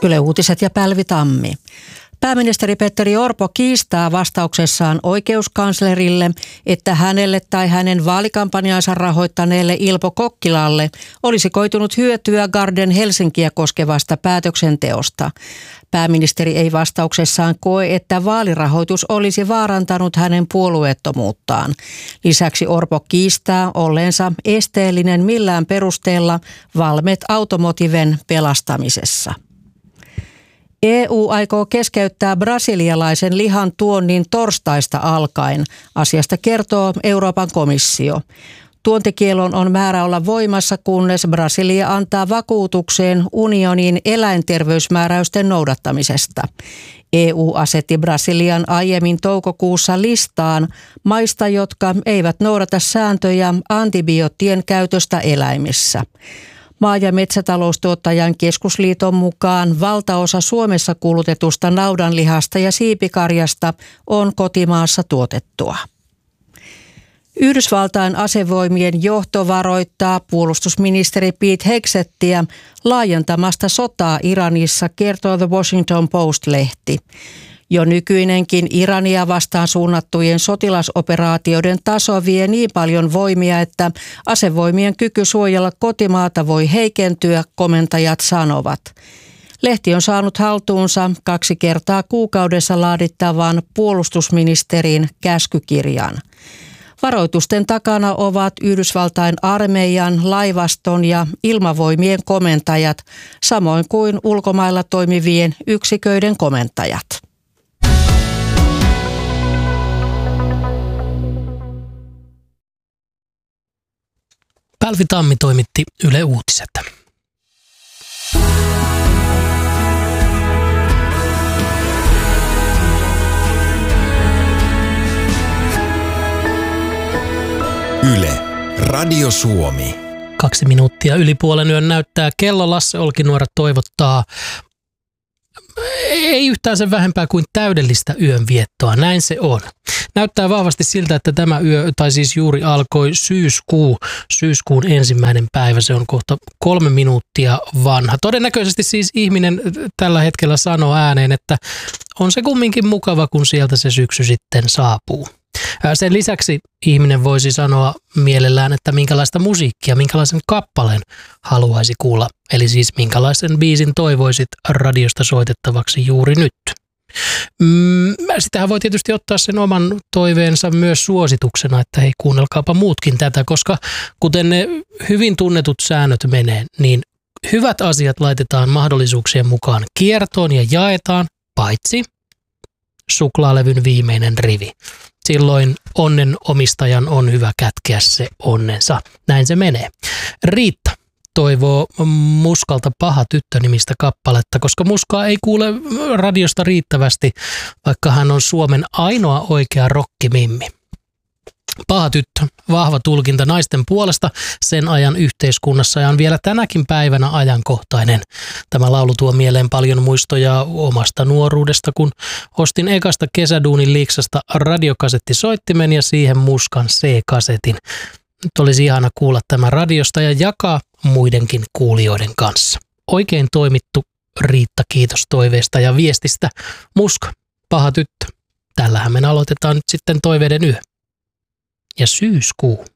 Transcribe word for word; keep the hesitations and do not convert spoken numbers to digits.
Yle Uutiset ja Päivi Tammi. Pääministeri Petteri Orpo kiistää vastauksessaan oikeuskanslerille, että hänelle tai hänen vaalikampanjansa rahoittaneelle Ilpo Kokkilalle olisi koitunut hyötyä Garden Helsinkiä koskevasta päätöksenteosta. Pääministeri ei vastauksessaan koe, että vaalirahoitus olisi vaarantanut hänen puolueettomuuttaan. Lisäksi Orpo kiistää olleensa esteellinen millään perusteella Valmet Automotiven pelastamisessa. E U aikoo keskeyttää brasilialaisen lihan tuonnin torstaista alkaen. Asiasta kertoo Euroopan komissio. Tuontikielon on määrä olla voimassa, kunnes Brasilia antaa vakuutukseen unionin eläinterveysmääräysten noudattamisesta. E U asetti Brasilian aiemmin toukokuussa listaan maista, jotka eivät noudata sääntöjä antibioottien käytöstä eläimissä. Maa- ja metsätaloustuottajan keskusliiton mukaan valtaosa Suomessa kulutetusta naudanlihasta ja siipikarjasta on kotimaassa tuotettua. Yhdysvaltain asevoimien johto varoittaa puolustusministeri Pete Hegsettiä laajentamasta sotaa Iranissa, kertoo The Washington Post-lehti. Jo nykyinenkin Irania vastaan suunnattujen sotilasoperaatioiden taso vie niin paljon voimia, että asevoimien kyky suojella kotimaata voi heikentyä, komentajat sanovat. Lehti on saanut haltuunsa kaksi kertaa kuukaudessa laadittavan puolustusministerin käskykirjan. Varoitusten takana ovat Yhdysvaltain armeijan, laivaston ja ilmavoimien komentajat, samoin kuin ulkomailla toimivien yksiköiden komentajat. Päivi Tammi toimitti Yle Uutiset. Yle, Radio Suomi. Kaksi minuuttia yli puolen yön näyttää kello. Lasse Olkinuora toivottaa ei yhtään sen vähempää kuin täydellistä yönviettoa. Näin se on. Näyttää vahvasti siltä, että tämä yö, tai siis juuri alkoi syyskuu, syyskuun ensimmäinen päivä. Se on kohta kolme minuuttia vanha. Todennäköisesti siis ihminen tällä hetkellä sanoo ääneen, että on se kumminkin mukava, kun sieltä se syksy sitten saapuu. Sen lisäksi ihminen voisi sanoa mielellään, että minkälaista musiikkia, minkälaisen kappaleen haluaisi kuulla. Eli siis minkälaisen biisin toivoisit radiosta soitettavaksi juuri nyt. Mm, sitähän voi tietysti ottaa sen oman toiveensa myös suosituksena, että hei, kuunnelkaapa muutkin tätä, koska kuten ne hyvin tunnetut säännöt menee, niin hyvät asiat laitetaan mahdollisuuksien mukaan kiertoon ja jaetaan, paitsi suklaalevyn viimeinen rivi. Silloin onnen omistajan on hyvä kätkeä se onnensa. Näin se menee. Riitta toivoo Muskalta Paha tyttö-nimistä kappaletta, koska Muskaa ei kuule radiosta riittävästi, vaikka hän on Suomen ainoa oikea rokkimimmi. Paha tyttö, vahva tulkinta naisten puolesta sen ajan yhteiskunnassa ja on vielä tänäkin päivänä ajankohtainen. Tämä laulu tuo mieleen paljon muistoja omasta nuoruudesta, kun ostin ekasta kesäduunin liiksasta radiokasettisoittimen ja siihen Muskan C-kasetin. Nyt olisi ihana kuulla tämä radiosta ja jakaa muidenkin kuulijoiden kanssa. Oikein toimittu, Riitta, kiitos toiveesta ja viestistä. Muska, Paha tyttö. Tällähän me aloitetaan nyt sitten toiveiden yö. Ja syyskuu.